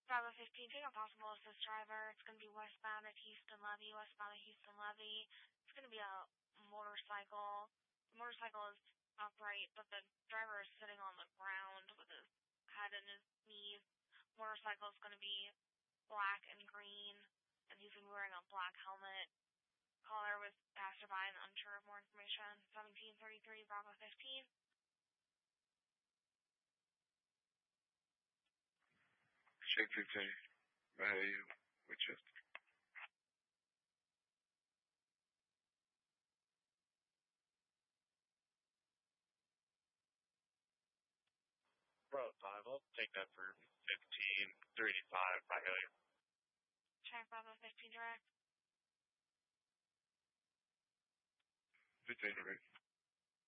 Bravo 15, take a possible assist driver. It's going to be westbound at Houston Levy, westbound at Houston Levy. It's going to be a motorcycle. The motorcycle is upright, but the driver is sitting on the ground with his head in his knees. Motorcycle is going to be black and green, and he's going to be wearing a black helmet. Caller was passerby and unsure of more information. 1733, Bravo 15. Shake 15, value, Winchester. Bravo 5, I'll take that for 15, 385 by Hilliard. Check Bravo 15 direct. 15 direct.